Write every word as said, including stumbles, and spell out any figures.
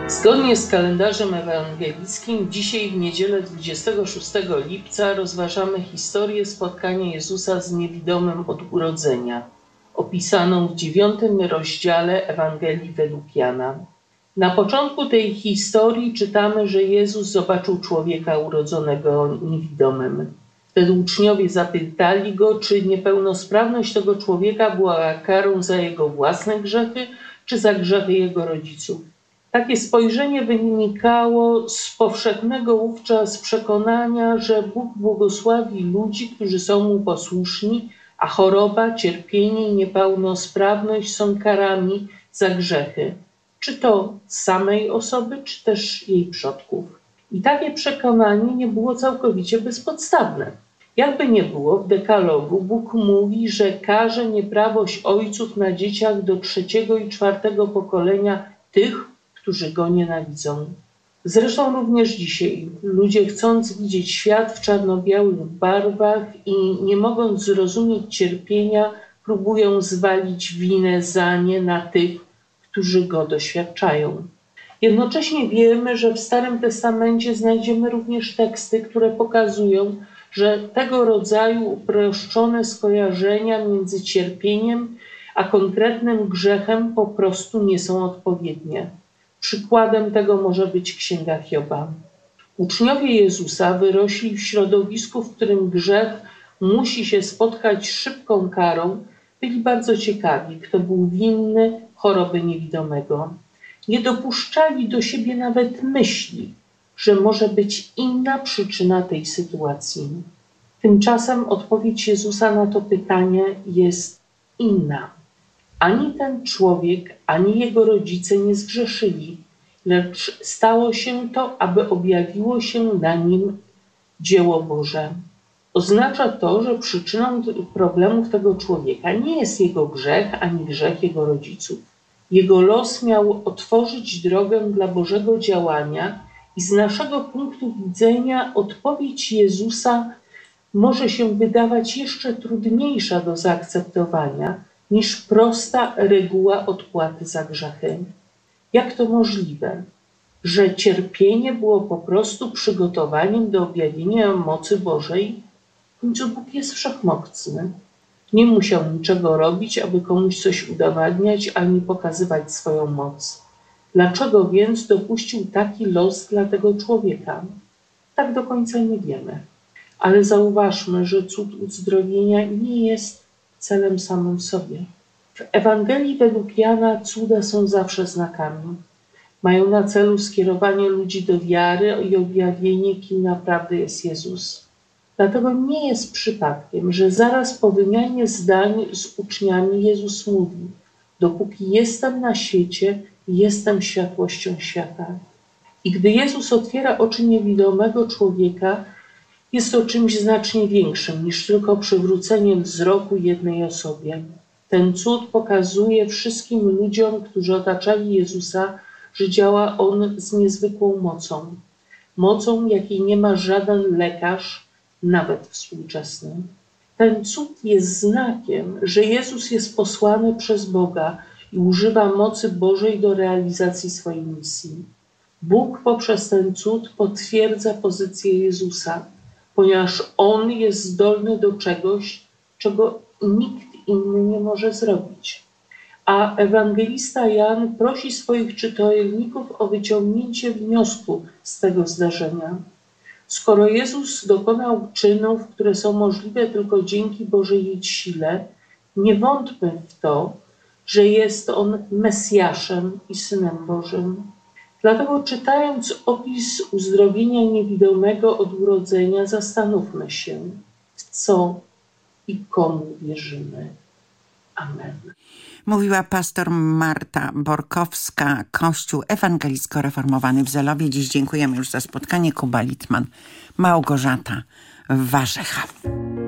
Zgodnie z kalendarzem ewangelickim dzisiaj w niedzielę dwudziestego szóstego lipca rozważamy historię spotkania Jezusa z niewidomym od urodzenia, opisaną w dziewiątym rozdziale Ewangelii według Jana. Na początku tej historii czytamy, że Jezus zobaczył człowieka urodzonego niewidomym. Wtedy uczniowie zapytali go, czy niepełnosprawność tego człowieka była karą za jego własne grzechy, czy za grzechy jego rodziców. Takie spojrzenie wynikało z powszechnego wówczas przekonania, że Bóg błogosławi ludzi, którzy są Mu posłuszni, a choroba, cierpienie i niepełnosprawność są karami za grzechy, czy to samej osoby, czy też jej przodków. I takie przekonanie nie było całkowicie bezpodstawne. Jakby nie było, w dekalogu Bóg mówi, że karze nieprawość ojców na dzieciach do trzeciego i czwartego pokolenia tych, którzy go nienawidzą. Zresztą również dzisiaj ludzie, chcąc widzieć świat w czarno-białych barwach i nie mogąc zrozumieć cierpienia, próbują zwalić winę za nie na tych, którzy go doświadczają. Jednocześnie wiemy, że w Starym Testamencie znajdziemy również teksty, które pokazują, że tego rodzaju uproszczone skojarzenia między cierpieniem a konkretnym grzechem po prostu nie są odpowiednie. Przykładem tego może być Księga Hioba. Uczniowie Jezusa wyrośli w środowisku, w którym grzech musi się spotkać z szybką karą, byli bardzo ciekawi, kto był winny choroby niewidomego. Nie dopuszczali do siebie nawet myśli, że może być inna przyczyna tej sytuacji. Tymczasem odpowiedź Jezusa na to pytanie jest inna. Ani ten człowiek, ani jego rodzice nie zgrzeszyli, lecz stało się to, aby objawiło się na nim dzieło Boże. Oznacza to, że przyczyną problemów tego człowieka nie jest jego grzech, ani grzech jego rodziców. Jego los miał otworzyć drogę dla Bożego działania i z naszego punktu widzenia odpowiedź Jezusa może się wydawać jeszcze trudniejsza do zaakceptowania niż prosta reguła odpłaty za grzechy. Jak to możliwe, że cierpienie było po prostu przygotowaniem do objawienia mocy Bożej? W końcu Bóg jest wszechmocny. Nie musiał niczego robić, aby komuś coś udowadniać, ani pokazywać swoją moc. Dlaczego więc dopuścił taki los dla tego człowieka? Tak do końca nie wiemy. Ale zauważmy, że cud uzdrowienia nie jest celem samym w sobie. W Ewangelii według Jana cuda są zawsze znakami. Mają na celu skierowanie ludzi do wiary i objawienie, kim naprawdę jest Jezus. Dlatego nie jest przypadkiem, że zaraz po wymianie zdań z uczniami Jezus mówi: dopóki jestem na świecie, jestem światłością świata. I gdy Jezus otwiera oczy niewidomego człowieka, jest to czymś znacznie większym niż tylko przywrócenie wzroku jednej osobie. Ten cud pokazuje wszystkim ludziom, którzy otaczali Jezusa, że działa On z niezwykłą mocą. Mocą, jakiej nie ma żaden lekarz, nawet współczesny. Ten cud jest znakiem, że Jezus jest posłany przez Boga i używa mocy Bożej do realizacji swojej misji. Bóg poprzez ten cud potwierdza pozycję Jezusa, ponieważ On jest zdolny do czegoś, czego nikt inny nie może zrobić. A ewangelista Jan prosi swoich czytelników o wyciągnięcie wniosku z tego zdarzenia. Skoro Jezus dokonał czynów, które są możliwe tylko dzięki Bożej sile, nie wątpmy w to, że jest On Mesjaszem i Synem Bożym. Dlatego czytając opis uzdrowienia niewidomego od urodzenia, zastanówmy się, w co i komu wierzymy. Amen. Mówiła pastor Marta Borkowska, Kościół Ewangelicko-Reformowany w Zelowie. Dziś dziękujemy już za spotkanie. Kuba Litman, Małgorzata Warzecha.